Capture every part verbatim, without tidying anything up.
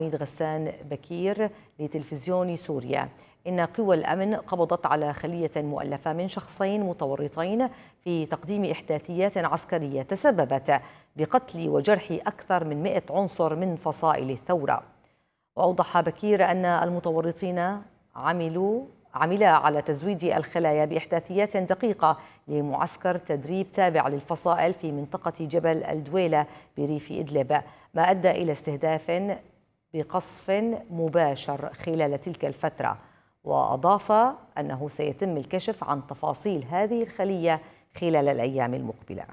غسان بكير لتلفزيون سوريا إن قوى الأمن قبضت على خلية مؤلفة من شخصين متورطين في تقديم إحداثيات عسكرية تسببت بقتل وجرح أكثر من مئة عنصر من فصائل الثورة. وأوضح بكير أن المتورطين عملوا عملا على تزويد الخلايا بإحداثيات دقيقة لمعسكر تدريب تابع للفصائل في منطقة جبل الدويلة بريف إدلب، ما أدى إلى استهداف بقصف مباشر خلال تلك الفترة. وأضاف أنه سيتم الكشف عن تفاصيل هذه الخلية خلال الأيام المقبلة.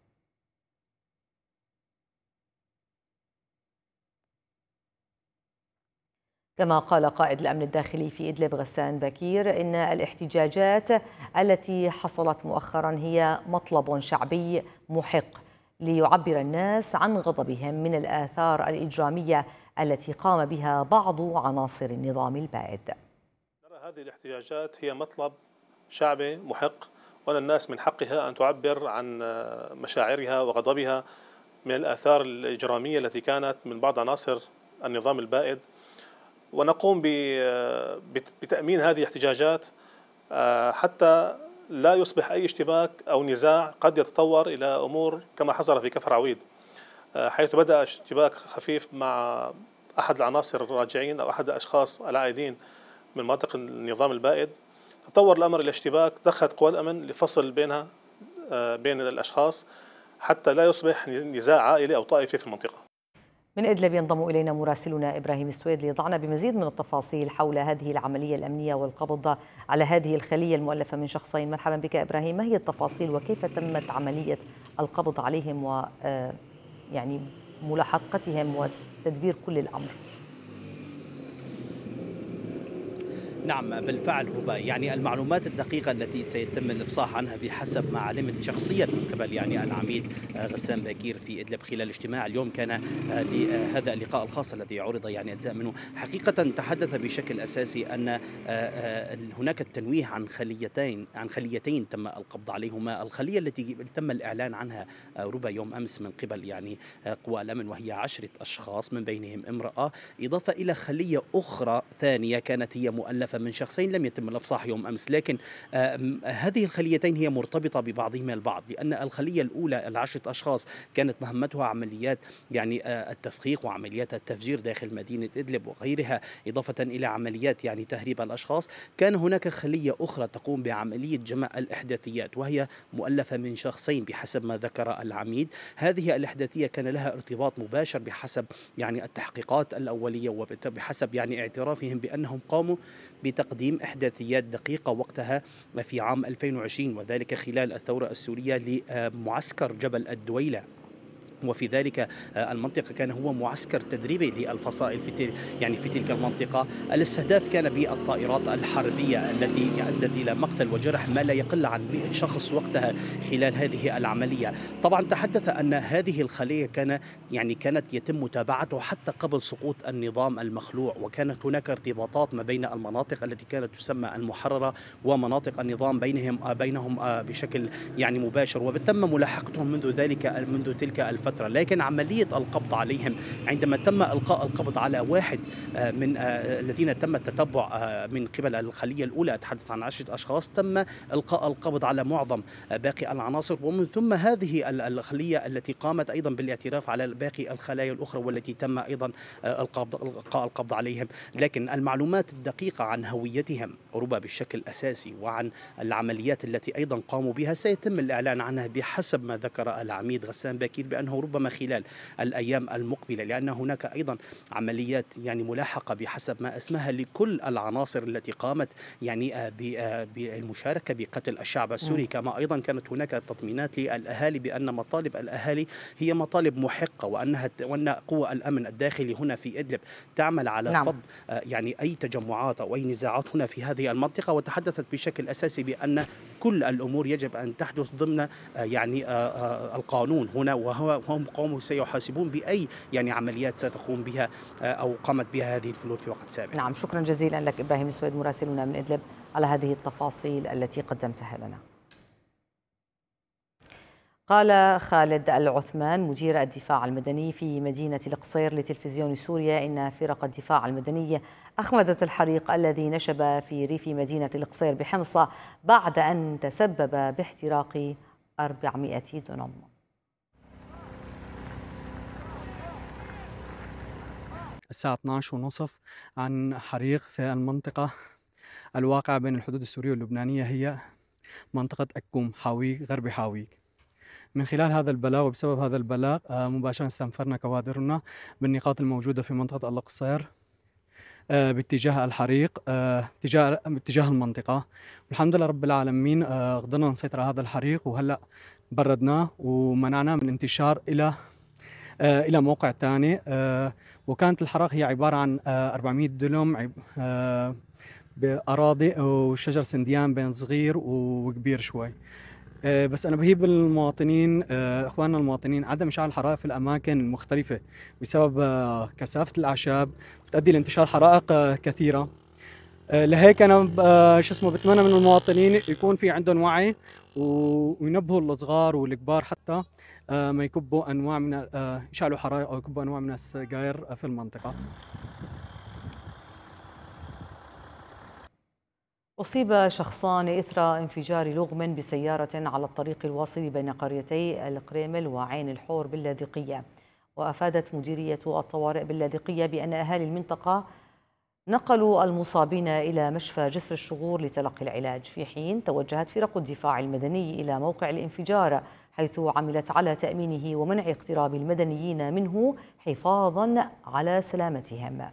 كما قال قائد الأمن الداخلي في إدلب غسان بكير إن الاحتجاجات التي حصلت مؤخرا هي مطلب شعبي محق ليعبر الناس عن غضبهم من الآثار الإجرامية التي قام بها بعض عناصر النظام البائد. نرى هذه الاحتجاجات هي مطلب شعبي محق، وأن الناس من حقها أن تعبر عن مشاعرها وغضبها من الآثار الإجرامية التي كانت من بعض عناصر النظام البائد، ونقوم بتأمين هذه الاحتجاجات حتى لا يصبح أي اشتباك أو نزاع قد يتطور إلى أمور كما حصل في كفر عويد، حيث بدأ اشتباك خفيف مع أحد العناصر الراجعين أو أحد الأشخاص العائدين من مناطق النظام البائد. تطور الأمر إلى اشتباك دخلت قوى الأمن لفصل بينها بين الأشخاص حتى لا يصبح نزاع عائلي أو طائفي في المنطقة. من إدلب ينضم إلينا مراسلنا إبراهيم السويد ليضعنا بمزيد من التفاصيل حول هذه العملية الأمنية والقبض على هذه الخلية المؤلفة من شخصين. مرحبا بك إبراهيم، ما هي التفاصيل وكيف تمت عملية القبض عليهم و يعني ملاحقتهم وتدبير كل الأمر؟ نعم بالفعل ربا، يعني المعلومات الدقيقة التي سيتم الإفصاح عنها بحسب ما علمت شخصيا من قبل يعني العميد غسان بكير في إدلب خلال اجتماع اليوم كان لهذا اللقاء الخاص الذي عرض يعني أجزاء منه. حقيقة تحدث بشكل أساسي أن هناك التنويه عن خليتين عن خليتين تم القبض عليهما. الخلية التي تم الإعلان عنها ربا يوم أمس من قبل يعني قوى الأمن وهي عشرة أشخاص من بينهم امرأة، إضافة إلى خلية أخرى ثانية كانت هي مؤلفة من شخصين لم يتم الافصاح يوم امس، لكن آه هذه الخليتين هي مرتبطه ببعضهما البعض، لان الخليه الاولى العشره اشخاص كانت مهمتها عمليات يعني آه التفخيخ وعمليات التفجير داخل مدينه ادلب وغيرها، اضافه الى عمليات يعني تهريب الاشخاص. كان هناك خليه اخرى تقوم بعمليه جمع الاحداثيات وهي مؤلفه من شخصين بحسب ما ذكر العميد. هذه الاحداثيه كان لها ارتباط مباشر بحسب يعني التحقيقات الاوليه وبحسب يعني اعترافهم بانهم قاموا بتقديم إحداثيات دقيقة وقتها في عام ألفين وعشرين، وذلك خلال الثورة السورية لمعسكر جبل الدويلة، وفي ذلك المنطقة كان هو معسكر تدريبي للفصائل في يعني في تلك المنطقة. الاستهداف كان بالطائرات الحربية التي أدت إلى مقتل وجرح ما لا يقل عن مئة شخص وقتها خلال هذه العملية. طبعا تحدث أن هذه الخلية كان يعني كانت يتم متابعتها حتى قبل سقوط النظام المخلوع، وكانت هناك ارتباطات ما بين المناطق التي كانت تسمى المحررة ومناطق النظام بينهم بينهم بشكل يعني مباشر، وتم ملاحقتهم منذ ذلك منذ تلك الفترة. لكن عملية القبض عليهم عندما تم إلقاء القبض على واحد من الذين تم التتبع من قبل الخلية الأولى، أتحدث عن عشرة أشخاص، تم إلقاء القبض على معظم باقي العناصر، ومن ثم هذه الخلية التي قامت أيضا بالاعتراف على باقي الخلايا الأخرى والتي تم أيضا إلقاء القبض عليهم. لكن المعلومات الدقيقة عن هويتهم ربما بشكل أساسي وعن العمليات التي أيضا قاموا بها سيتم الإعلان عنها بحسب ما ذكر العميد غسان بكير بأنه ربما خلال الأيام المقبلة، لأن هناك أيضا عمليات يعني ملاحقة بحسب ما اسمها لكل العناصر التي قامت يعني بالمشاركة بقتل الشعب السوري. كما أيضا كانت هناك تطمينات للأهالي بأن مطالب الأهالي هي مطالب محقة، وأنها وأن قوى الأمن الداخلي هنا في إدلب تعمل على نعم. فض يعني أي تجمعات أو أي نزاعات هنا في هذه المنطقة. وتحدثت بشكل أساسي بأن كل الأمور يجب أن تحدث ضمن يعني القانون هنا، وهو هم قوموا سيحاسبون بأي يعني عمليات ستقوم بها أو قامت بها هذه الفلول في وقت سابق. نعم، شكرا جزيلا لك إبراهيم السويد مراسلنا من إدلب على هذه التفاصيل التي قدمتها لنا. قال خالد العثمان مدير الدفاع المدني في مدينة القصير لتلفزيون سوريا إن فرق الدفاع المدني أخمدت الحريق الذي نشب في ريف مدينة القصير بحمص بعد أن تسبب باحتراق أربعمائة دونم. الساعة اثنعش وثلاثين عن حريق في المنطقة الواقعة بين الحدود السورية واللبنانية، هي منطقة أكوم حاويك غرب حاويك. من خلال هذا البلاغ وبسبب هذا البلاغ مباشرة استنفرنا كوادرنا بالنقاط الموجودة في منطقة القصير باتجاه الحريق، اتجاه باتجاه المنطقة. والحمد لله رب العالمين قدرنا نسيطر على هذا الحريق، وهلا بردناه ومنعناه من انتشار إلى إلى موقع ثاني. وكانت الحرائق هي عبارة عن أربعمائة دلم بأراضي وشجر سنديان بين صغير وكبير شوي. بس أنا بهيب المواطنين إخواننا المواطنين عدم إشعال الحرائق في الأماكن المختلفة بسبب كثافة الأعشاب بتؤدي لانتشار حرائق كثيرة. لهيك أنا شو اسمه بتمنى من المواطنين يكون في عندهم وعي وينبهوا الصغار والكبار حتى ما يكبوا أنواع من يشعلوا حرائق أو يكبوا أنواع من السجاير في المنطقة. أصيب شخصان إثر انفجار لغم بسيارة على الطريق الواصل بين قريتي القريمل وعين الحور باللاذقية. وأفادت مديرية الطوارئ باللاذقية بأن أهالي المنطقة نقلوا المصابين إلى مشفى جسر الشغور لتلقي العلاج، في حين توجهت فرق الدفاع المدني إلى موقع الانفجار حيث عملت على تأمينه ومنع اقتراب المدنيين منه حفاظا على سلامتهم.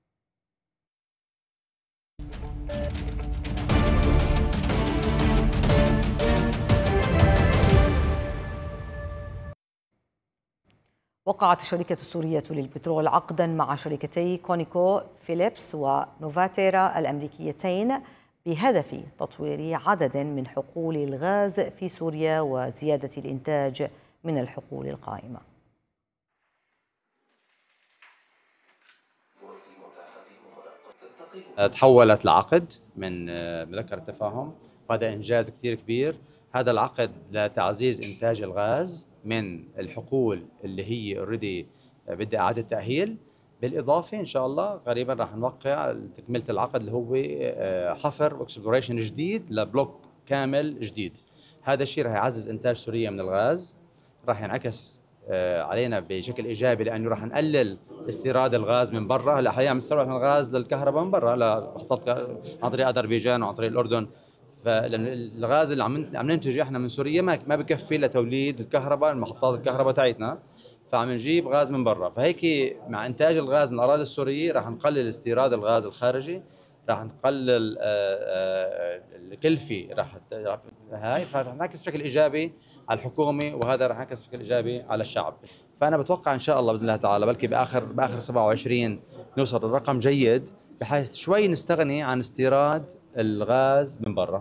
وقعت الشركة السورية للبترول عقدا مع شركتي كونيكو فيليبس ونوفاتيرا الأمريكيتين بهدف تطوير عدد من حقول الغاز في سوريا وزيادة الإنتاج من الحقول القائمة. تحولت لعقد من مذكرة تفاهم، وهذا إنجاز كثير كبير. هذا العقد لتعزيز إنتاج الغاز من الحقول اللي هي اوريدي بدها إعادة تأهيل، بالإضافة إن شاء الله قريبا راح نوقع تكملة العقد اللي هو حفر واكسبلوريشن جديد لبلوك كامل جديد. هذا الشيء راح يعزز إنتاج سوريا من الغاز، راح ينعكس علينا بشكل ايجابي لانه راح نقلل استيراد الغاز من برا. هلا حاليا عم نستورد الغاز للكهرباء من برا لمحطات عن طريق اذربيجان وعن طريق الاردن، فلان الغاز اللي عم عم ننتجه احنا من سوريا ما ما بكفي لتوليد الكهرباء محطات الكهرباء تاعتنا، فعم نجيب غاز من برا. فهيك مع انتاج الغاز من الاراضي السوريه راح نقلل استيراد الغاز الخارجي، راح نقلل الكلفه، راح هاي فرح نعكس بشكل ايجابي على الحكومه، وهذا راح ينعكس بشكل ايجابي على الشعب. فانا بتوقع ان شاء الله باذن الله تعالى بلكي باخر باخر سبعة وعشرين نوصل لرقم جيد بحيث شوي نستغني عن استيراد الغاز من برا.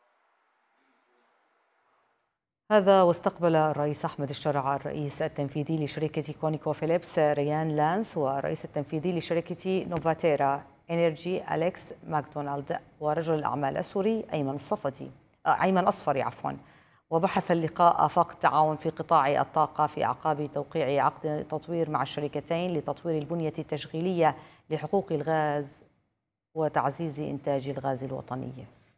هذا واستقبل الرئيس أحمد الشرع الرئيس التنفيذي لشركة كونيكو فيليبس ريان لانس والرئيس التنفيذي لشركة نوفاتيرا إنرجي أليكس ماكدونالد ورجل الأعمال السوري أيمن الصفتي أيمن أصفري عفوا. وبحث اللقاء آفاق التعاون في قطاع الطاقة في أعقاب توقيع عقد تطوير مع الشركتين لتطوير البنية التشغيلية لحقوق الغاز وتعزيز إنتاج الغاز الوطني.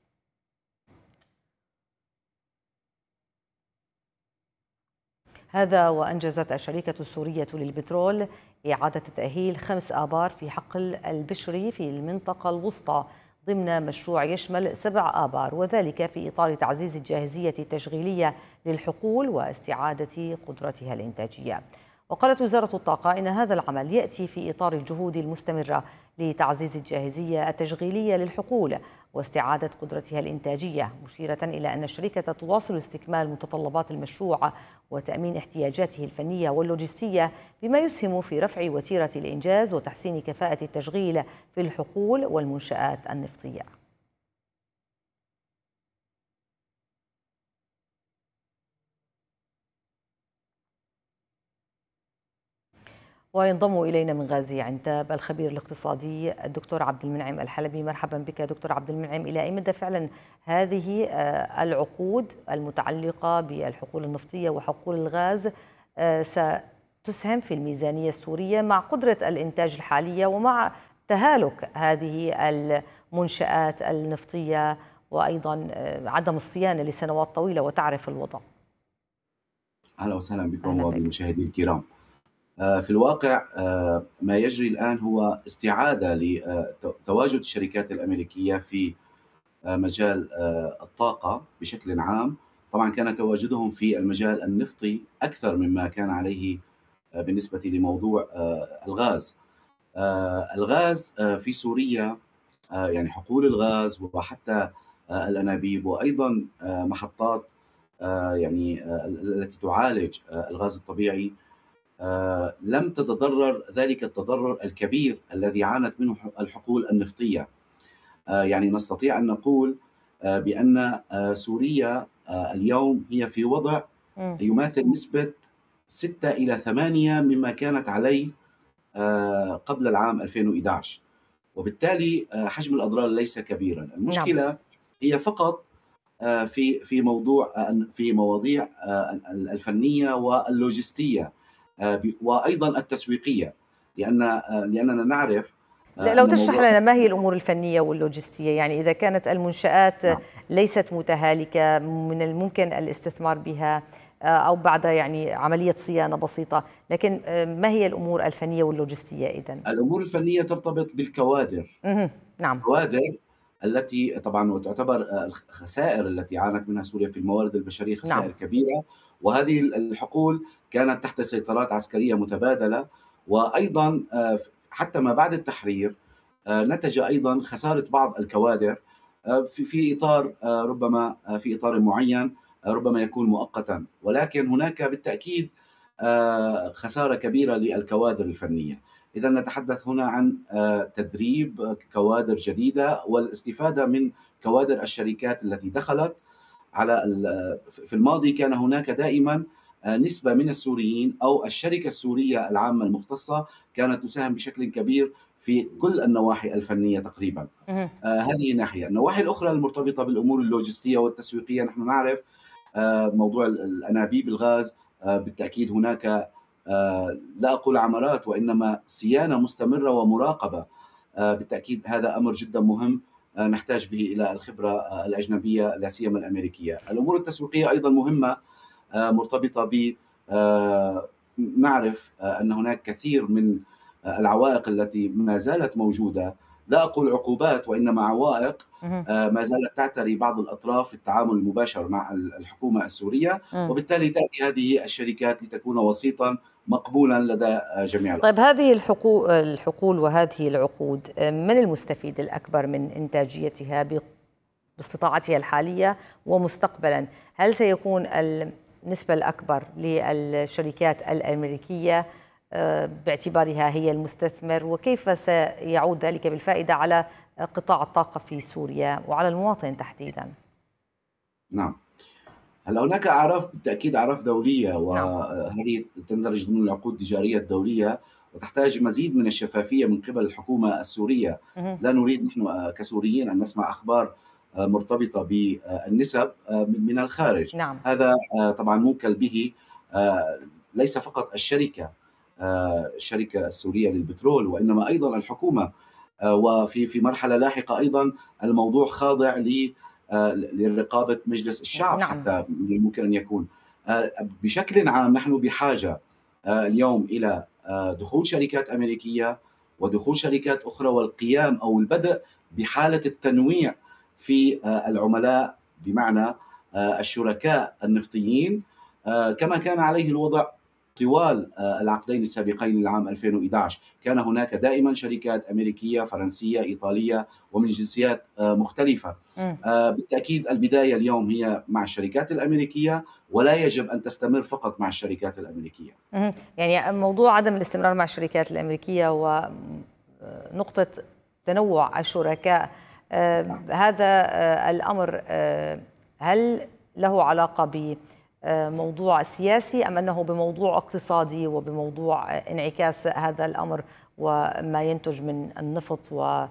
هذا وأنجزت الشركة السورية للبترول إعادة تأهيل خمس آبار في حقل البشري في المنطقة الوسطى ضمن مشروع يشمل سبع آبار، وذلك في إطار تعزيز الجاهزية التشغيلية للحقول واستعادة قدرتها الإنتاجية. وقالت وزارة الطاقة إن هذا العمل يأتي في إطار الجهود المستمرة لتعزيز الجاهزية التشغيلية للحقول واستعادة قدرتها الإنتاجية، مشيرة إلى أن الشركة تواصل استكمال متطلبات المشروع وتأمين احتياجاته الفنية واللوجستية بما يسهم في رفع وتيرة الإنجاز وتحسين كفاءة التشغيل في الحقول والمنشآت النفطية. وينضم إلينا من غازي عنتاب الخبير الاقتصادي الدكتور عبد المنعم الحلبي. مرحبا بك دكتور عبد المنعم. إلى أي مدى فعلا هذه العقود المتعلقة بالحقول النفطية وحقول الغاز ستسهم في الميزانية السورية مع قدرة الإنتاج الحالية ومع تهالك هذه المنشآت النفطية وأيضا عدم الصيانة لسنوات طويلة وتعرف الوضع؟ أهلا وسهلا بكم وبالمشاهدين الكرام. في الواقع ما يجري الآن هو استعادة لتواجد الشركات الأمريكية في مجال الطاقة بشكل عام. طبعا كان تواجدهم في المجال النفطي أكثر مما كان عليه بالنسبة لموضوع الغاز. الغاز في سوريا، يعني حقول الغاز وحتى الأنابيب وأيضا محطات يعني التي تعالج الغاز الطبيعي لم تتضرر ذلك التضرر الكبير الذي عانت منه الحقول النفطية. يعني نستطيع أن نقول بأن سوريا اليوم هي في وضع يماثل نسبة ستة إلى ثمانية مما كانت عليه قبل العام ألفين وإحدى عشر، وبالتالي حجم الأضرار ليس كبيرا. المشكلة هي فقط في في موضوع في مواضيع الفنية واللوجستية وأيضا التسويقية، لأن لأننا نعرف. لو تشرح لنا ما هي الأمور الفنية واللوجستية، يعني إذا كانت المنشآت نعم. ليست متهالكة من الممكن الاستثمار بها أو بعد يعني عملية صيانة بسيطة، لكن ما هي الأمور الفنية واللوجستية إذن؟ الأمور الفنية ترتبط بالكوادر. نعم. الكوادر التي طبعا وتعتبر الخسائر التي عانت منها سوريا في الموارد البشرية خسائر نعم. كبيرة، وهذه الحقول كانت تحت سيطرات عسكرية متبادلة، وأيضا حتى ما بعد التحرير نتج أيضا خسارة بعض الكوادر في في إطار ربما في إطار معين ربما يكون مؤقتا، ولكن هناك بالتأكيد خسارة كبيرة للكوادر الفنية. إذا نتحدث هنا عن تدريب كوادر جديدة والاستفادة من كوادر الشركات التي دخلت على في الماضي. كان هناك دائما نسبة من السوريين أو الشركة السورية العامة المختصة كانت تساهم بشكل كبير في كل النواحي الفنية تقريبا. آه هذه ناحية. النواحي الأخرى المرتبطة بالأمور اللوجستية والتسويقية، نحن نعرف آه موضوع الأنابيب الغاز، آه بالتأكيد هناك آه لا أقول عملات وإنما صيانة مستمرة ومراقبة. آه بالتأكيد هذا أمر جدا مهم آه نحتاج به إلى الخبرة آه الأجنبية لا سيما الأمريكية. الأمور التسويقية أيضا مهمة آه مرتبطة ب آه نعرف آه أن هناك كثير من آه العوائق التي ما زالت موجودة، لا أقول عقوبات وإنما عوائق آه ما زالت تعتري بعض الأطراف في التعامل المباشر مع الحكومة السورية، وبالتالي تأتي هذه الشركات لتكون وسيطا مقبولا لدى جميع الأطراف. طيب هذه الحقول, الحقول وهذه العقود من المستفيد الأكبر من إنتاجيتها باستطاعتها الحالية ومستقبلا؟ هل سيكون النسبة الأكبر للشركات الأمريكية باعتبارها هي المستثمر، وكيف سيعود ذلك بالفائدة على قطاع الطاقة في سوريا وعلى المواطن تحديدا؟ نعم، هلا هناك أعراف بالتأكيد أعراف دولية، وهذه تندرج ضمن العقود التجارية الدولية وتحتاج مزيد من الشفافية من قبل الحكومة السورية. لا نريد نحن كسوريين أن نسمع أخبار مرتبطة بالنسب من الخارج. نعم. هذا طبعا موكل به ليس فقط الشركة الشركة السورية للبترول وإنما أيضا الحكومة، وفي في مرحلة لاحقة أيضا الموضوع خاضع لرقابة مجلس الشعب. نعم. حتى ممكن أن يكون بشكل عام نحن بحاجة اليوم إلى دخول شركات أمريكية ودخول شركات أخرى والقيام أو البدء بحالة التنويع في العملاء، بمعنى الشركاء النفطيين كما كان عليه الوضع طوال العقدين السابقين للعام ألفين وإحدى عشر. كان هناك دائما شركات أمريكية، فرنسية، إيطالية ومن جنسيات مختلفة. م. بالتأكيد البداية اليوم هي مع الشركات الأمريكية، ولا يجب أن تستمر فقط مع الشركات الأمريكية. م. يعني موضوع عدم الاستمرار مع الشركات الأمريكية ونقطة تنوع الشركاء، آه هذا آه الأمر آه هل له علاقة موضوع سياسي أم أنه بموضوع اقتصادي وبموضوع انعكاس هذا الأمر وما ينتج من النفط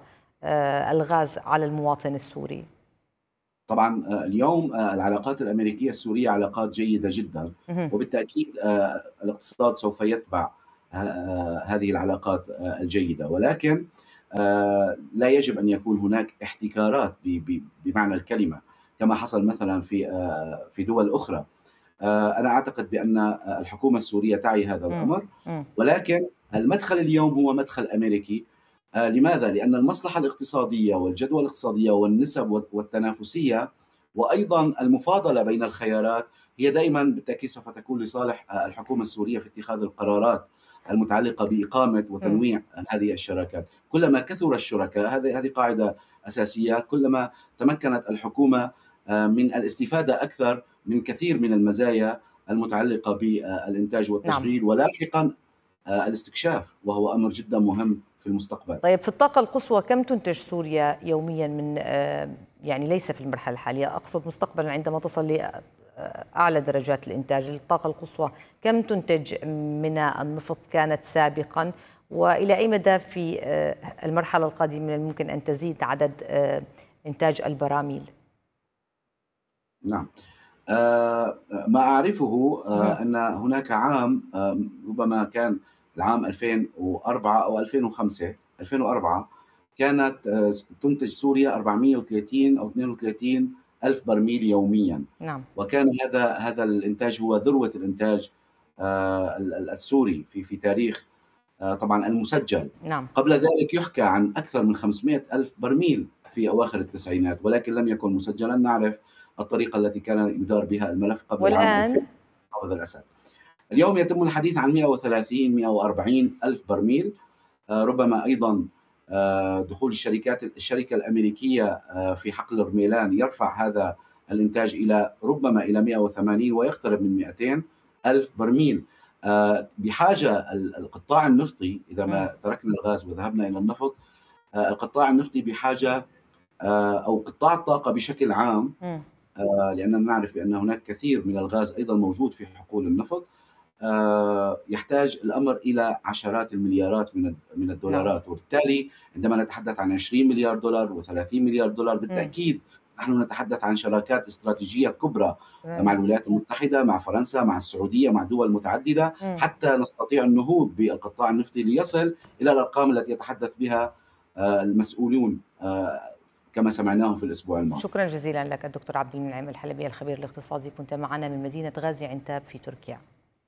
والغاز على المواطن السوري؟ طبعا اليوم العلاقات الأمريكية السورية علاقات جيدة جدا، وبالتأكيد الاقتصاد سوف يتبع هذه العلاقات الجيدة، ولكن لا يجب أن يكون هناك احتكارات بمعنى الكلمة كما حصل مثلا في في دول أخرى. أنا أعتقد بأن الحكومة السورية تعي هذا الأمر، ولكن المدخل اليوم هو مدخل أمريكي. لماذا؟ لأن المصلحة الاقتصادية والجدوى الاقتصادية والنسب والتنافسية وأيضا المفاضلة بين الخيارات هي دائما بالتأكيد سوف تكون لصالح الحكومة السورية في اتخاذ القرارات المتعلقة بإقامة وتنويع هذه الشراكات. كلما كثر الشركاء، هذه هذه قاعدة أساسية، كلما تمكنت الحكومة من الاستفادة أكثر من كثير من المزايا المتعلقة بالإنتاج والتشغيل، نعم. ولاحقا الاستكشاف، وهو أمر جدا مهم في المستقبل. طيب، في الطاقة القصوى كم تنتج سوريا يوميا من يعني ليس في المرحلة الحالية، أقصد مستقبلا عندما تصل لأعلى درجات الإنتاج، الطاقة القصوى كم تنتج من النفط كانت سابقا، وإلى أي مدى في المرحلة القادمة من الممكن أن تزيد عدد إنتاج البراميل؟ نعم، آه ما أعرفه آه أن هناك عام آه ربما كان العام ألفين وأربعة أو ألفين وخمسة ألفين وأربعة كانت آه تنتج سوريا أربعمئة وثلاثين أو اثنين وثلاثين ألف برميل يوميا. نعم. وكان هذا هذا الإنتاج هو ذروة الإنتاج آه السوري في في تاريخ آه طبعا المسجل. نعم. قبل ذلك يحكى عن أكثر من خمسمئة ألف برميل في أواخر التسعينات، ولكن لم يكن مسجلا. نعرف الطريقة التي كان يدار بها الملف قبل والآن العام ألفين حافظ الأسد. اليوم يتم الحديث عن مئة وثلاثين مئة وأربعين ألف برميل. آه ربما أيضا آه دخول الشركات الشركة الأمريكية آه في حقل رميلان يرفع هذا الإنتاج إلى ربما إلى مئة وثمانين ويقترب من مئتين ألف برميل. آه بحاجة القطاع النفطي، إذا ما تركنا الغاز وذهبنا إلى النفط، آه القطاع النفطي بحاجة آه أو قطاع الطاقة بشكل عام، آه لأننا نعرف بأن هناك كثير من الغاز أيضا موجود في حقول النفط، آه يحتاج الأمر إلى عشرات المليارات من من الدولارات. نعم. وبالتالي عندما نتحدث عن عشرين مليار دولار وثلاثين مليار دولار بالتأكيد م. نحن نتحدث عن شراكات استراتيجية كبرى م. مع الولايات المتحدة، مع فرنسا، مع السعودية، مع دول متعددة، م. حتى نستطيع النهوض بالقطاع النفطي ليصل إلى الأرقام التي يتحدث بها آه المسؤولون آه كما سمعناه في الأسبوع الماضي. شكرا جزيلا لك الدكتور عبد المنعم الحلبي الخبير الاقتصادي، كنت معنا من مدينة غازي عنتاب في تركيا.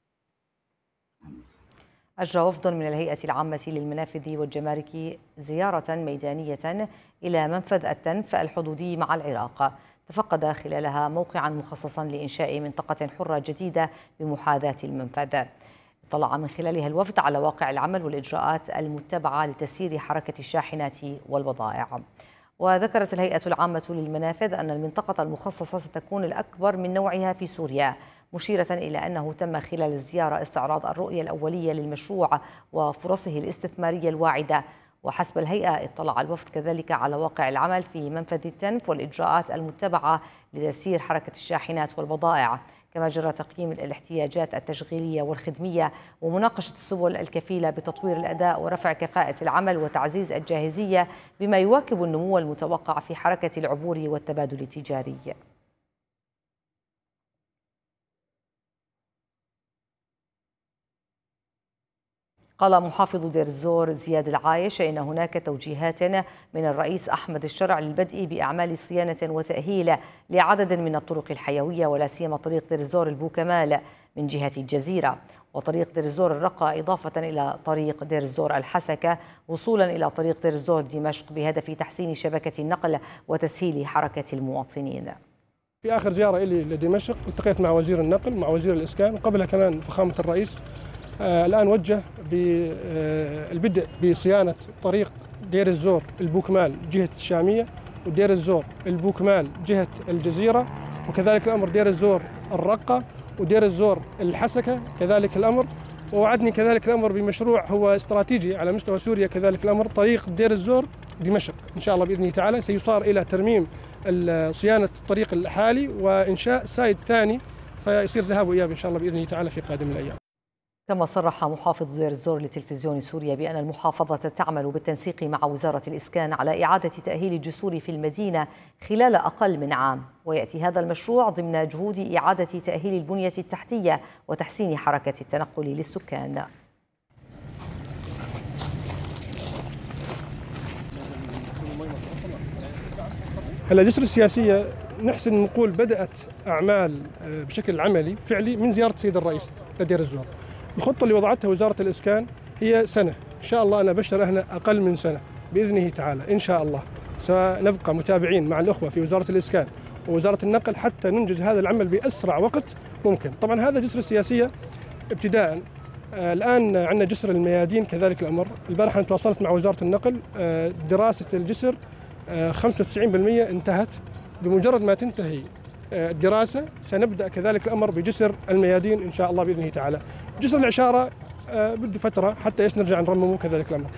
أجرى وفد من الهيئة العامة للمنافذ والجمارك زيارة ميدانية إلى منفذ التنف الحدودي مع العراق، تفقد خلالها موقعا مخصصا لإنشاء منطقة حرة جديدة بمحاذاة المنفذ. اطلع من خلالها الوفد على واقع العمل والإجراءات المتبعة لتسيير حركة الشاحنات والبضائع. وذكرت الهيئة العامة للمنافذ أن المنطقة المخصصة ستكون الأكبر من نوعها في سوريا، مشيرة إلى أنه تم خلال الزيارة استعراض الرؤية الأولية للمشروع وفرصه الاستثمارية الواعدة. وحسب الهيئة اطلع الوفد كذلك على واقع العمل في منفذ التنف والإجراءات المتبعة لتسيير حركة الشاحنات والبضائع، كما جرى تقييم الاحتياجات التشغيلية والخدمية ومناقشة السبل الكفيلة بتطوير الأداء ورفع كفاءة العمل وتعزيز الجاهزية بما يواكب النمو المتوقع في حركة العبور والتبادل التجاري. قال محافظ دير الزور زياد العايش إن هناك توجيهات من الرئيس أحمد الشرع للبدء بأعمال صيانة وتأهيل لعدد من الطرق الحيوية، ولا سيما طريق دير الزور البوكمال من جهة الجزيرة، وطريق دير الزور الرقة، إضافة إلى طريق دير الزور الحسكة وصولا إلى طريق دير الزور دمشق، بهدف تحسين شبكة النقل وتسهيل حركة المواطنين. في آخر زيارة إلي لدمشق التقيت مع وزير النقل، مع وزير الإسكان، وقبلها كمان فخامة الرئيس. آه الآن وجه بالبدء بصيانة طريق دير الزور البوكمال جهة الشامية، ودير الزور البوكمال جهة الجزيرة، وكذلك الأمر دير الزور الرقة، ودير الزور الحسكة كذلك الأمر. ووعدني كذلك الأمر بمشروع هو استراتيجي على مستوى سوريا كذلك الأمر، طريق دير الزور دمشق إن شاء الله بإذنه تعالى سيصار إلى ترميم صيانة الطريق الحالي وإنشاء سايد ثاني فيصير ذهاب وإياب إن شاء الله بإذنه تعالى في قادم الأيام. كما صرح محافظ دير الزور لتلفزيون سوريا بأن المحافظة تعمل بالتنسيق مع وزارة الإسكان على إعادة تأهيل الجسور في المدينة خلال أقل من عام، ويأتي هذا المشروع ضمن جهود إعادة تأهيل البنية التحتية وتحسين حركة التنقل للسكان. هلا الجسر السياسية نحسن نقول بدأت أعمال بشكل عملي فعلي من زيارة السيد الرئيس لدير الزور. الخطة اللي وضعتها وزارة الإسكان هي سنة، إن شاء الله أنا بشر أهنا أقل من سنة بإذنه تعالى إن شاء الله. سنبقى متابعين مع الأخوة في وزارة الإسكان ووزارة النقل حتى ننجز هذا العمل بأسرع وقت ممكن. طبعا هذا جسر السياسية ابتداء. آه الآن عندنا جسر الميادين كذلك الأمر. البارحة أنا تواصلت مع وزارة النقل، آه دراسة الجسر آه خمسة وتسعين بالمئة انتهت. بمجرد ما تنتهي الدراسة سنبدأ كذلك الأمر بجسر الميادين إن شاء الله بإذنه تعالى. جسر العشارة بده فترة حتى إيش نرجع نرممه كذلك الأمر.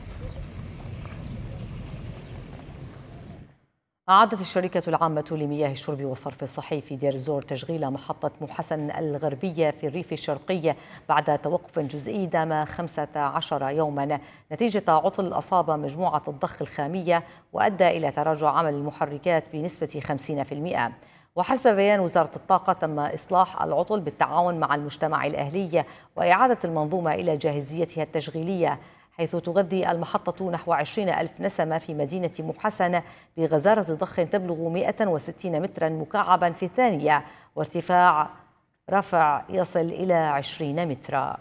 أعادت الشركة العامة لمياه الشرب والصرف الصحي في دير الزور تشغيل محطة محسن الغربية في الريف الشرقي بعد توقف جزئي دام خمسة عشر يوما نتيجة عطل أصاب مجموعة الضخ الخامية وأدى إلى تراجع عمل المحركات بنسبة خمسين بالمئة. وحسب بيان وزارة الطاقة تم إصلاح العطل بالتعاون مع المجتمع الأهلي وإعادة المنظومة إلى جاهزيتها التشغيلية، حيث تغذي المحطة نحو عشرين ألف نسمة في مدينة محسن بغزارة ضخ تبلغ مئة وستين مترا مكعبا في الثانية وارتفاع رفع يصل إلى عشرين مترا.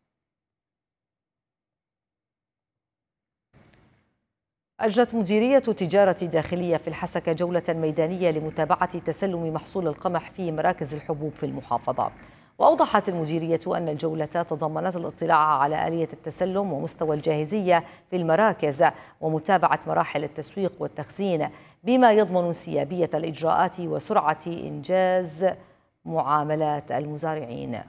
أجرت مديرية تجارة داخلية في الحسكة جولة ميدانية لمتابعة تسلم محصول القمح في مراكز الحبوب في المحافظة. وأوضحت المديرية أن الجولة تضمنت الاطلاع على آلية التسلم ومستوى الجاهزية في المراكز ومتابعة مراحل التسويق والتخزين بما يضمن انسيابية الإجراءات وسرعة إنجاز معاملات المزارعين.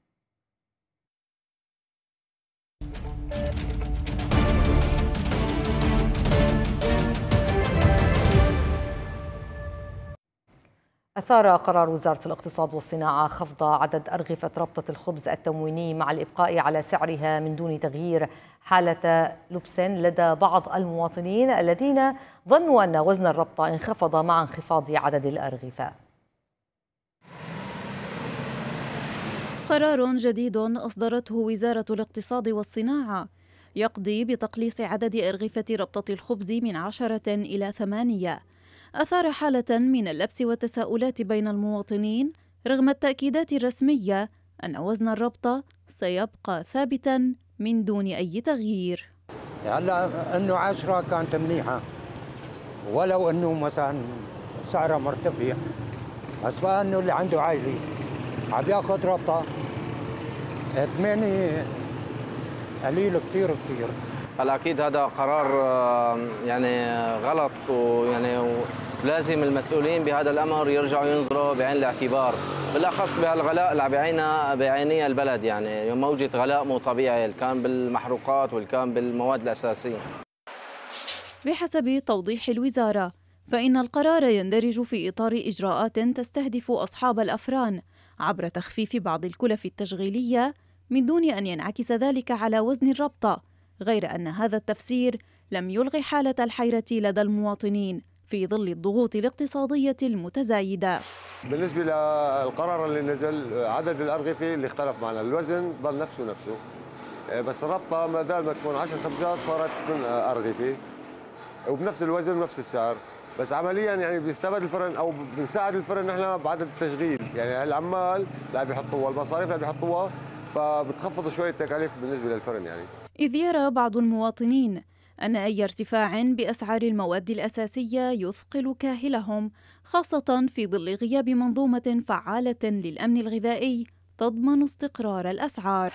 أثار قرار وزارة الاقتصاد والصناعة خفض عدد أرغفة ربطة الخبز التمويني مع الإبقاء على سعرها من دون تغيير حالة لبس لدى بعض المواطنين الذين ظنوا أن وزن الربطة انخفض مع انخفاض عدد الأرغفة. قرار جديد أصدرته وزارة الاقتصاد والصناعة يقضي بتقليص عدد أرغفة ربطة الخبز من عشرة إلى ثمانية، أثار حالة من اللبس والتساؤلات بين المواطنين رغم التأكيدات الرسمية أن وزن الربطة سيبقى ثابتا من دون أي تغيير. هلا إنه عشرة كانت منيحة ولو إنه مثلا سعرها مرتفع، بس بقى إنه اللي عنده عائلة عم ياخذ ربطة ثمانية قليل كتير كتير. هلا اكيد هذا قرار يعني غلط، ويعني لازم المسؤولين بهذا الامر يرجعوا ينظروا بعين الاعتبار، بالاخص بهالغلاء اللي بعينها بعينيها البلد، يعني موجة غلاء مو طبيعي اللي كان بالمحروقات واللي كان بالمواد الاساسيه. بحسب توضيح الوزاره فإن القرار يندرج في إطار إجراءات تستهدف أصحاب الأفران عبر تخفيف بعض الكلف التشغيلية من دون أن ينعكس ذلك على وزن الربطة، غير أن هذا التفسير لم يلغي حالة الحيرة لدى المواطنين في ظل الضغوط الاقتصادية المتزايدة. بالنسبة للقرار اللي نزل عدد الأرغفة اللي اختلف معنا، الوزن ضل نفسه نفسه، بس الربطة ما دام ما تكون عشر خبزات صارت تكون أرغفة وبنفس الوزن ونفس السعر، بس عمليا يعني بيستفاد الفرن او بنساعد الفرن نحن بعدد التشغيل، يعني العمال لا بيحطوها، المصاريف لا بيحطوها، فبتخفض شوية التكاليف بالنسبة للفرن يعني. إذ يرى بعض المواطنين أن أي ارتفاع بأسعار المواد الأساسية يثقل كاهلهم، خاصة في ظل غياب منظومة فعالة للأمن الغذائي تضمن استقرار الأسعار.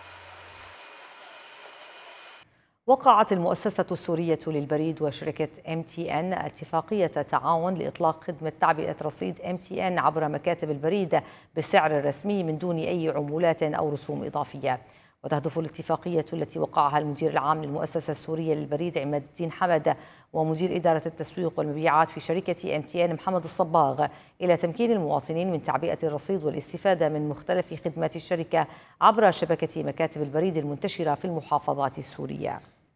وقعت المؤسسة السورية للبريد وشركة إم تي إن اتفاقية تعاون لإطلاق خدمة تعبئة رصيد إم تي إن عبر مكاتب البريد بالسعر الرسمي من دون أي عمولات أو رسوم إضافية. وتهدف الاتفاقية التي وقعها المدير العام للمؤسسة السورية للبريد عماد الدين حمد ومدير إدارة التسويق والمبيعات في شركة إم تي إن محمد الصباغ إلى تمكين المواطنين من تعبئة الرصيد والاستفادة من مختلف خدمات الشركة عبر شبكة مكاتب البريد المنتشرة في المحافظات السورية.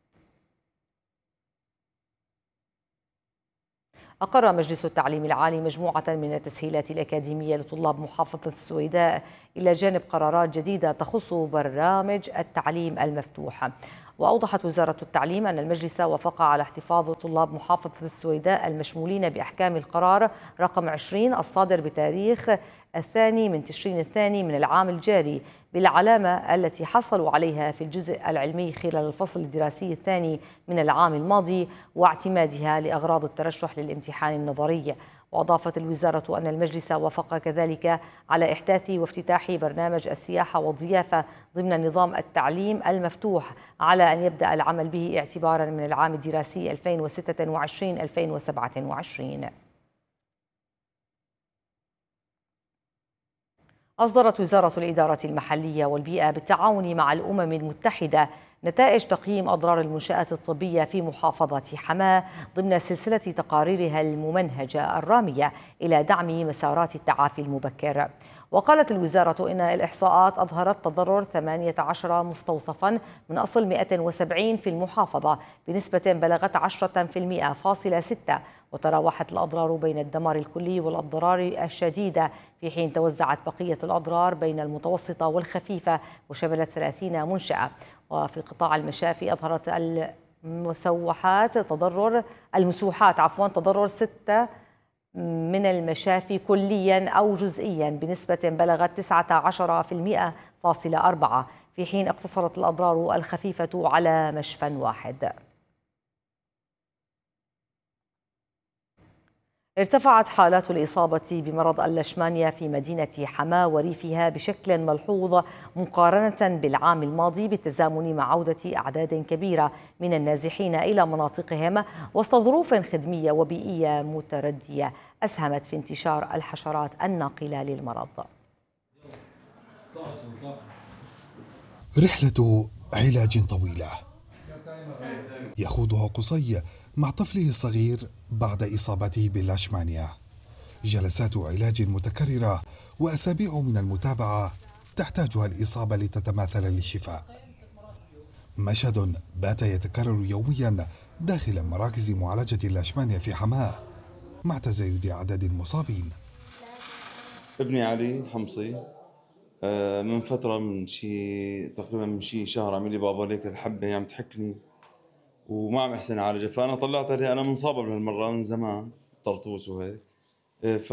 أقر مجلس التعليم العالي مجموعة من التسهيلات الأكاديمية لطلاب محافظة السويداء إلى جانب قرارات جديدة تخص برامج التعليم المفتوح. وأوضحت وزارة التعليم أن المجلس وافق على احتفاظ طلاب محافظة السويداء المشمولين بأحكام القرار رقم عشرين الصادر بتاريخ الثاني من تشرين الثاني من العام الجاري بالعلامة التي حصلوا عليها في الجزء العلمي خلال الفصل الدراسي الثاني من العام الماضي واعتمادها لأغراض الترشح للامتحان النظري. وأضافت الوزارة أن المجلس وافق كذلك على إحداث وافتتاح برنامج السياحة والضيافة ضمن نظام التعليم المفتوح على أن يبدأ العمل به اعتبارا من العام الدراسي ألفين وستة وعشرين ألفين وسبعة وعشرين. أصدرت وزارة الإدارة المحلية والبيئة بالتعاون مع الأمم المتحدة نتائج تقييم أضرار المنشآت الطبية في محافظة حماة ضمن سلسلة تقاريرها الممنهجة الرامية إلى دعم مسارات التعافي المبكر. وقالت الوزارة إن الإحصاءات أظهرت تضرر ثمانية عشر مستوصفا من أصل مئة وسبعين في المحافظة بنسبة بلغت عشرة بالمئة فاصلة ستة، وتراوحت الأضرار بين الدمار الكلي والأضرار الشديدة، في حين توزعت بقية الأضرار بين المتوسطة والخفيفة وشملت ثلاثين منشأة. وفي قطاع المشافي أظهرت المسوحات تضرر المسوحات عفوا تضرر ستة من المشافي كليا أو جزئيا بنسبة بلغت تسعة عشر بالمئة فاصلة أربعة، في حين اقتصرت الأضرار الخفيفة على مشفى واحد. ارتفعت حالات الإصابة بمرض اللشمانيا في مدينة حماة وريفها بشكل ملحوظ مقارنة بالعام الماضي، بالتزامن مع عودة أعداد كبيرة من النازحين إلى مناطقهم وسط ظروف خدمية وبيئية متردية أسهمت في انتشار الحشرات الناقلة للمرض. رحلة علاج طويلة يخوضها قصي مع طفله الصغير بعد إصابته باللاشمانيا، جلسات علاج متكررة وأسابيع من المتابعة تحتاجها الإصابة لتتماثل للشفاء. مشهد بات يتكرر يوميا داخل مراكز معالجة اللاشمانيا في حماة مع تزايد عدد المصابين. ابني علي الحمصي من فترة من شي تقريبا من شي شهر عمل لي بابا ليك الحبة عم تحكني وما عم احسن اعالجها، فانا طلعت عليها انا منصابه بهالمره من زمان طرطوس وهيك، ف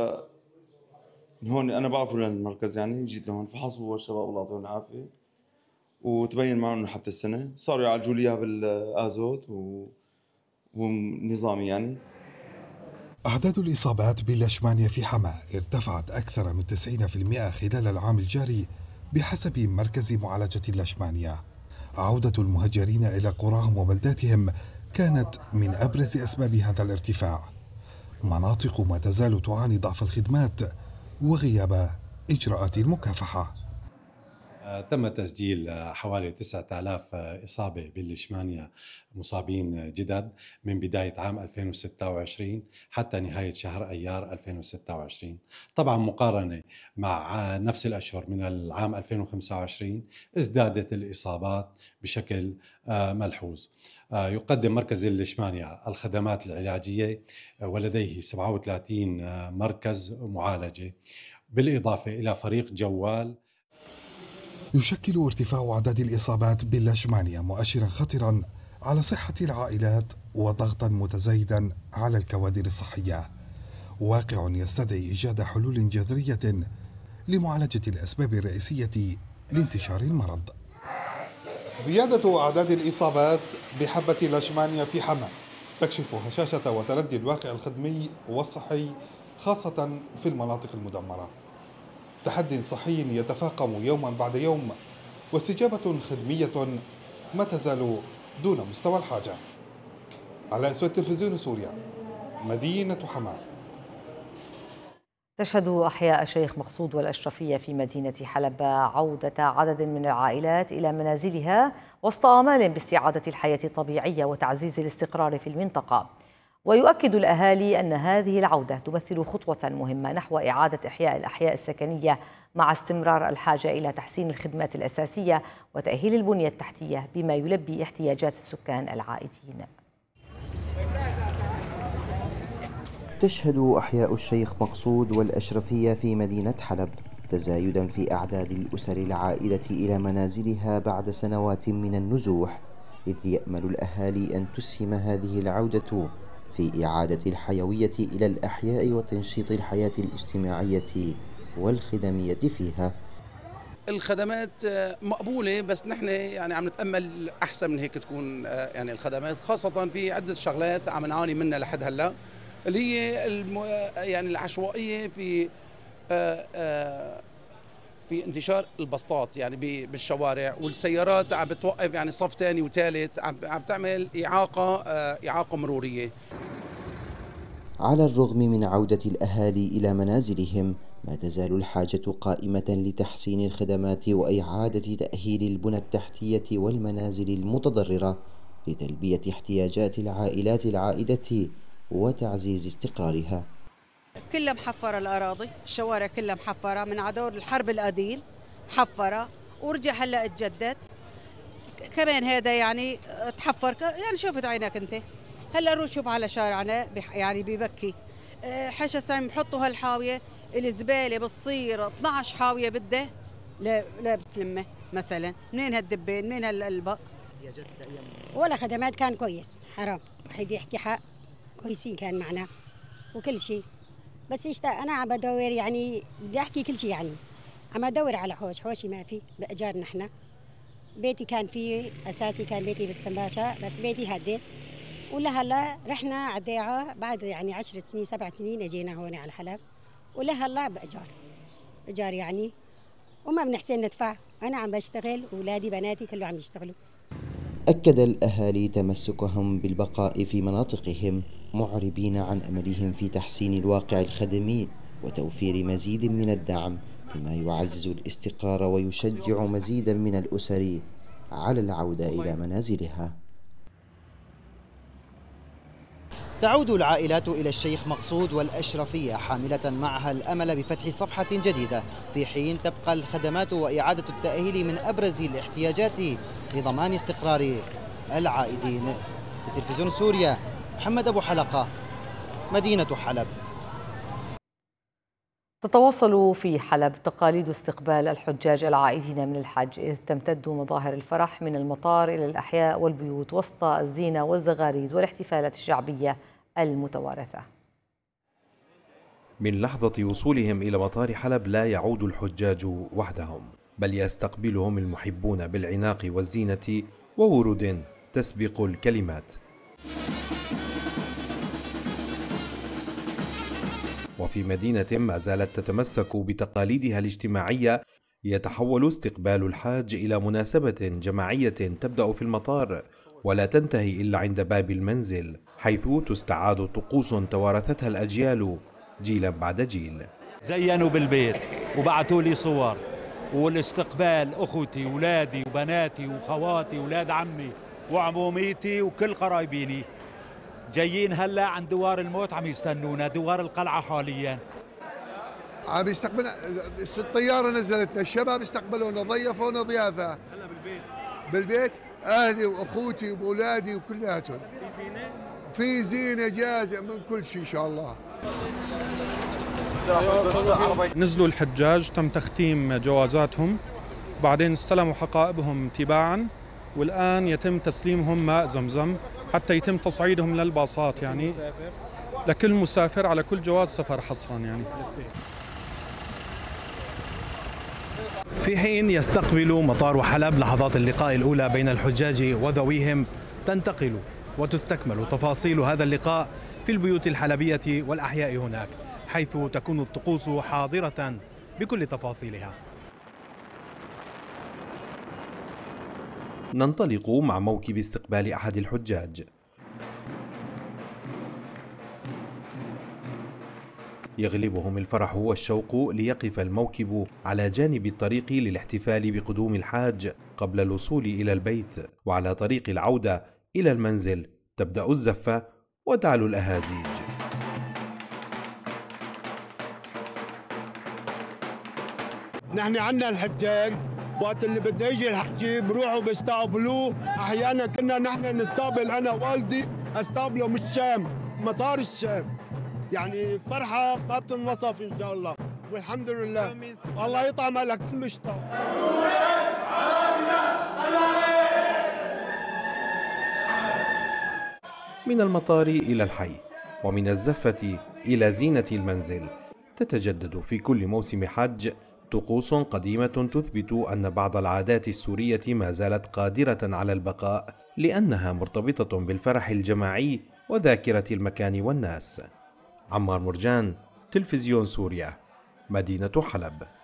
هون انا بعرفه للمركز يعني جيت لهون فحصوا الشباب الله يعطيهم العافيه وتبين معهم انه حبه السنه، صاروا يعالجوا لي اياها بالازوت و... ونظامي يعني. أعداد الإصابات باللاشمانيا في حماة ارتفعت أكثر من تسعين بالمئة خلال العام الجاري بحسب مركز معالجة اللاشمانيا. عودة المهجرين إلى قراهم وبلداتهم كانت من أبرز أسباب هذا الارتفاع. مناطق ما تزال تعاني ضعف الخدمات وغياب إجراءات المكافحة. تم تسجيل حوالي تسعة آلاف إصابة بالليشمانيا مصابين جدد من بداية عام ألفين وستة وعشرين حتى نهاية شهر أيار ألفين وستة وعشرين. طبعا مقارنة مع نفس الأشهر من العام ألفين وخمسة وعشرين ازدادت الإصابات بشكل ملحوظ. يقدم مركز الليشمانيا الخدمات العلاجية ولديه سبعة وثلاثين مركز معالجة بالإضافة إلى فريق جوال. يشكل ارتفاع أعداد الإصابات باللاشمانيا مؤشرا خطرا على صحة العائلات وضغطا متزايدا على الكوادر الصحية، واقع يستدعي إيجاد حلول جذرية لمعالجة الأسباب الرئيسية لانتشار المرض. زيادة أعداد الإصابات بحبة اللاشمانيا في حماة تكشف هشاشة وتردي الواقع الخدمي والصحي خاصة في المناطق المدمرة. تحدي صحي يتفاقم يوما بعد يوم واستجابة خدمية ما تزال دون مستوى الحاجة. على أسود تلفزيون سوريا، مدينة حماة. تشهد أحياء الشيخ مقصود والأشرفية في مدينة حلب عودة عدد من العائلات إلى منازلها وسط آمال باستعادة الحياة الطبيعية وتعزيز الاستقرار في المنطقة. ويؤكد الأهالي أن هذه العودة تمثل خطوة مهمة نحو إعادة إحياء الأحياء السكنية مع استمرار الحاجة إلى تحسين الخدمات الأساسية وتأهيل البنية التحتية بما يلبي احتياجات السكان العائدين. تشهد أحياء الشيخ مقصود والأشرفية في مدينة حلب تزايدا في أعداد الأسر العائدة إلى منازلها بعد سنوات من النزوح، إذ يأمل الأهالي أن تسهم هذه العودة في إعادة الحيوية إلى الأحياء وتنشيط الحياة الاجتماعية والخدمية فيها. الخدمات مقبولة، بس نحن يعني عم نتأمل أحسن من هيك تكون يعني الخدمات، خاصة في عدة شغلات عم نعاني منها لحد هلا، اللي هي الم... يعني العشوائية في آآ آآ في انتشار البسطات يعني بالشوارع، والسيارات عم بتوقف يعني صف ثاني وثالث، عم عم تعمل إعاقة إعاقة مرورية. على الرغم من عودة الأهالي إلى منازلهم، ما تزال الحاجة قائمة لتحسين الخدمات وإعادة تأهيل البنى التحتية والمنازل المتضررة لتلبية احتياجات العائلات العائدة وتعزيز استقرارها. كلها محفرة الأراضي، الشوارع كلها محفرة من عدور الحرب القديم، محفرة ورجع هلا اتجدد كمان. هذا يعني تحفر، يعني شوفت عينك انت هلا روح شوف على شارعنا يعني ببكي حاشا سامي بحطوا هالحاوية، الزبالة بتصير اثنعش حاوية بده لا لا بتلمه مثلا. منين هالدبين منين هالقلبة ولا خدمات كان كويس، حرام واحد يحكي حق كويسين كان معنا وكل شيء، بس اشتا انا عم بدور يعني بدي احكي كل شيء، يعني عم ادور على حوش، حوشي ما في باجار. نحن بيتي كان فيه اساسي، كان بيتي باستنباشا، بس بيتي هديت ولا هلا رحنا عديعه بعد يعني عشر سنين سبع سنين اجينا هون على حلب، ولا هلا باجار اجار يعني، وما بنحسن ندفع. انا عم بشتغل واولادي بناتي كله عم يشتغلوا. أكد الأهالي تمسكهم بالبقاء في مناطقهم، معربين عن أملهم في تحسين الواقع الخدمي وتوفير مزيد من الدعم بما يعزز الاستقرار ويشجع مزيدا من الأسر على العودة إلى منازلها. تعود العائلات إلى الشيخ مقصود والأشرفية حاملة معها الأمل بفتح صفحة جديدة، في حين تبقى الخدمات وإعادة التأهيل من أبرز الاحتياجات لضمان استقرار العائدين. لتلفزيون سوريا، محمد أبو حلقة، مدينة حلب. تتواصل في حلب تقاليد استقبال الحجاج العائدين من الحج، إذ تمتد مظاهر الفرح من المطار إلى الأحياء والبيوت وسط الزينة والزغاريد والاحتفالات الشعبية المتوارثة. من لحظة وصولهم إلى مطار حلب لا يعود الحجاج وحدهم، بل يستقبلهم المحبون بالعناق والزينة وورود تسبق الكلمات. وفي مدينة ما زالت تتمسك بتقاليدها الاجتماعية، يتحول استقبال الحاج إلى مناسبة جماعية تبدأ في المطار ولا تنتهي إلا عند باب المنزل، حيث تستعاد طقوس توارثتها الأجيال جيلا بعد جيل. زينوا بالبيت وبعثوا لي صور، والاستقبال أخوتي ولادي وبناتي وخواتي ولاد عمي وعموميتي وكل قرايبيني جايين هلا عند دوار الموت، عم يستنونا دوار القلعة حاليا. عم يستقبل الطيارة نزلتنا، الشباب استقبلونا ضيفونا ضيافة. هلا بالبيت بالبيت أهلي وأخوتي وأولادي وكلياتهم. في زينة؟ في زينة جازع من كل شيء إن شاء الله. نزلوا الحجاج، تم تختيم جوازاتهم، بعدين استلموا حقائبهم تباعا، والآن يتم تسليمهم ماء زمزم حتى يتم تصعيدهم للباصات، يعني لكل مسافر على كل جواز سفر حصرا. يعني في حين يستقبل مطار حلب لحظات اللقاء الأولى بين الحجاج وذويهم، تنتقل وتستكمل تفاصيل هذا اللقاء في البيوت الحلبية والأحياء هناك، حيث تكون الطقوس حاضرة بكل تفاصيلها. ننطلق مع موكب استقبال أحد الحجاج. يغلبهم الفرح والشوق ليقف الموكب على جانب الطريق للاحتفال بقدوم الحاج قبل الوصول إلى البيت. وعلى طريق العودة إلى المنزل تبدأ الزفة وتعلو الأهازيج. نحن عندنا الحجاج وقت اللي بده يجي الحجي بروحوا بيستقبلوه. احيانا كنا نحن نستقبل، انا والدي استقبله من الشام، مطار الشام. يعني فرحه ما بتنوصف ان شاء الله، والحمد لله. الله يطعم لك كل مشتاق. من المطار إلى الحي ومن الزفة إلى زينة المنزل تتجدد في كل موسم حج طقوس قديمة تثبت أن بعض العادات السورية ما زالت قادرة على البقاء لأنها مرتبطة بالفرح الجماعي وذاكرة المكان والناس. عمار مرجان، تلفزيون سوريا، مدينة حلب.